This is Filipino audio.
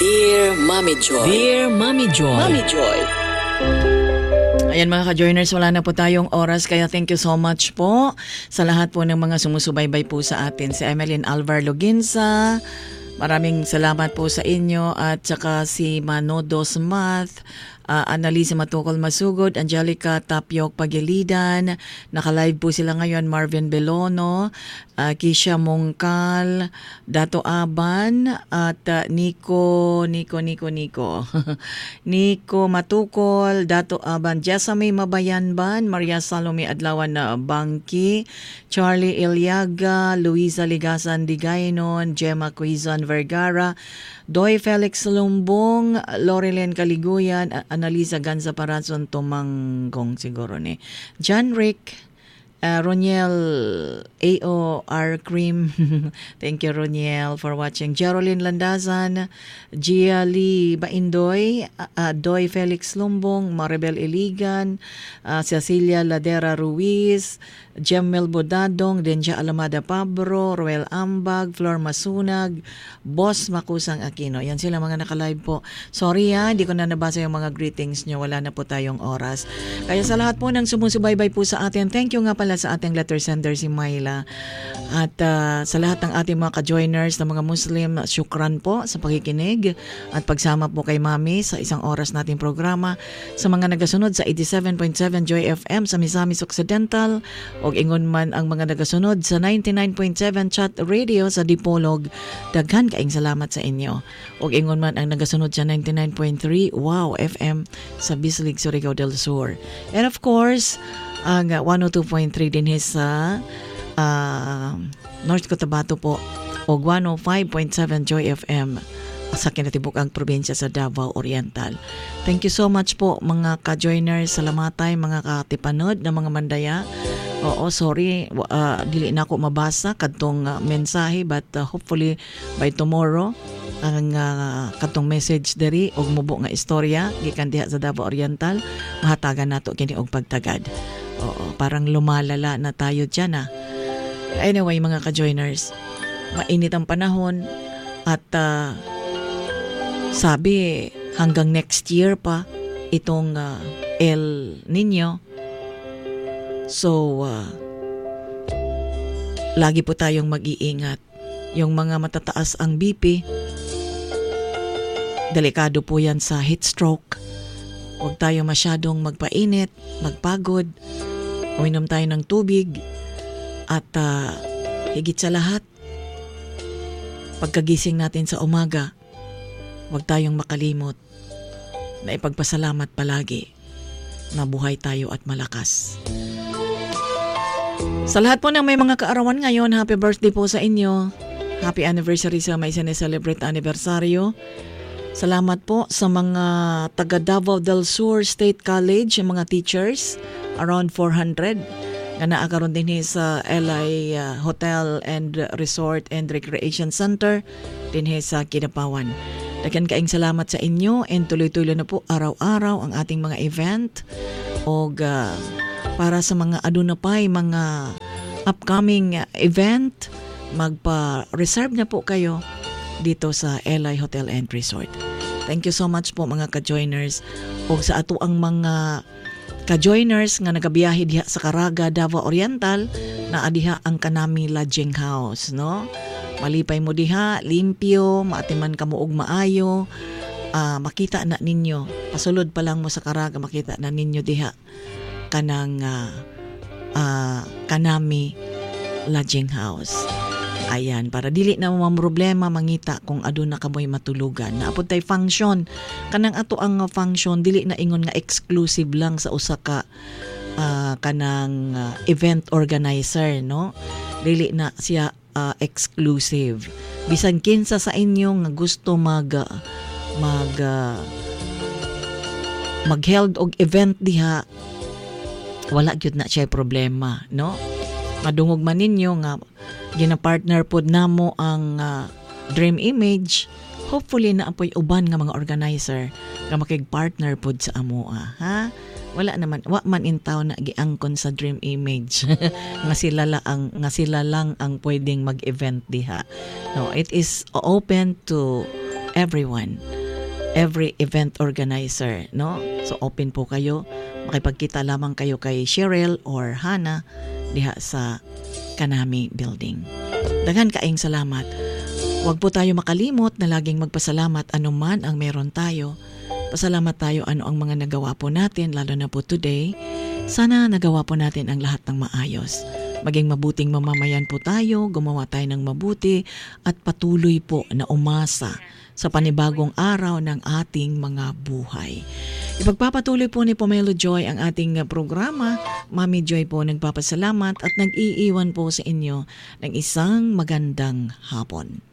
Dear Mommy Joy. Dear Mommy Joy. Mommy Joy. Ayan mga ka-joiners, wala na po tayong oras kaya thank you so much po sa lahat po ng mga sumusubaybay po sa atin. Si Emeline Alvar Loginsa, maraming salamat po sa inyo at saka si Manodos Math, Annalisa Matukol Masugod, Angelica Tapiok Pagilidan, naka-live po sila ngayon, Marvin Belono, Kisha Mongkal, Dato Aban, at Nico Nico Matukol, Dato Aban, Jessamay Mabayanban, Maria Salome Adlawan na Bangki, Charlie Iliaga, Luisa Ligasan Digaynon, Gemma Quizon Vergara, Doy Felix Lumbong, Loreline Kaliguyan, Annalisa Ganza Parazon Tumanggong siguro ni John Rick, Roniel AOR Cream. Thank you Roniel for watching. Geraldine Landazan, Gia Lee Baindoy, Doy Felix Lumbong, Maribel Iligan, Cecilia Ladera Ruiz, Jemmel Bodadong, Denja Alamada Pabro, Roel Ambag, Flor Masunag, Boss Makusang Aquino. Yan sila mga naka-live po. Sorry hindi ko na nabasa yung mga greetings nyo. Wala na po tayong oras. Kaya sa lahat po ng sumusubaybay po sa atin, thank you nga pala sa ating letter sender si Myla. At sa lahat ng ating mga ka-joiners na mga Muslim, syukran po sa pakikinig at pagsama po kay Mami sa isang oras nating programa. Sa mga nagasunod sa 87.7 Joy FM sa Misamis Occidental, o ingon man ang mga nagasunod sa 99.7 Chat Radio sa Dipolog, daghan kaing salamat sa inyo. O ingon man ang nagasunod sa 99.3 Wow FM sa Bislig, Surigao del Sur. And of course, ang 102.3 din sa North Cotabato po o 105.7 Joy FM sa kinatibukang probinsya sa Davao Oriental. Thank you so much po mga ka-joiners, salamatay mga katipanod na mga mandaya. Oo, sorry, dili na ako mabasa kadtong mensahe but hopefully by tomorrow ang katong message diri og mubo nga istorya gikan diha sa Davao Oriental mahatagan nato kini og pagtagad. Oo, parang lumalala na tayo diyan . Anyway mga ka-joiners, mainit ang panahon at sabi hanggang next year pa itong El Nino. So, lagi po tayong mag-iingat. Yung mga matataas ang BP, delikado po yan sa heat stroke. Huwag tayo masyadong magpainit, magpagod, uminom tayo ng tubig, at higit sa lahat, pagkagising natin sa umaga, huwag tayong makalimot na ipagpasalamat palagi na buhay tayo at malakas. Sa lahat po ng may mga kaarawan ngayon, happy birthday po sa inyo. Happy anniversary sa may sineselebrate anibersaryo. Salamat po sa mga taga Davao del Sur State College, yung mga teachers, around 400. Na naakaroon din sa LI Hotel and Resort and Recreation Center din sa Kinapawan. Daghang kaing salamat sa inyo and tuloy-tuloy na po araw-araw ang ating mga event o para sa mga adunapay mga upcoming event, magpa-reserve na po kayo dito sa LI Hotel and Resort. Thank you so much po mga ka-joiners. O sa ato ang mga ka-joiners nga nagabiyahe diha sa Caraga, Davao Oriental, na adiha ang kanami lodging house, no? Malipay mo diha, limpyo, maatiman ka mo og maayo, makita na ninyo. Pasulod pa lang mo sa Caraga, makita na ninyo diha kanang kanami lodging house. Ayan, para dili na mo problema mangita kung aduna ka mo'y matulugan. Naapod tay function. Kanang ato ang function, dili na ingon nga exclusive lang sa usa ka kanang event organizer, no? Dili na siya exclusive. Bisan kinsa sa inyo nga gusto mag-held og event diha, wala gyud na siya problema, no? Madungog man ninyo nga gina-partner pod namo ang Dream Image, hopefully na apoy uban nga mga organizer nga makig-partner pod sa amoa, ha? Wala naman, wa man in town na giangkon sa Dream Image nga sila lang ang pwedeng mag-event diha. No, it is open to everyone, every event organizer, no? So open po kayo, makipagkita lamang kayo kay Cheryl or Hannah diha sa Kanami Building. Daghan kaayong salamat. Huwag po tayo makalimot na laging magpasalamat anuman ang meron tayo. Pasalamat tayo ano ang mga nagawa po natin, lalo na po today. Sana nagawa po natin ang lahat ng maayos. Maging mabuting mamamayan po tayo, gumawa tayo ng mabuti at patuloy po na umasa sa panibagong araw ng ating mga buhay. Ipagpapatuloy po ni Pomelo Joy ang ating programa. Mami Joy po nagpapasalamat at nag-iiwan po sa inyo ng isang magandang hapon.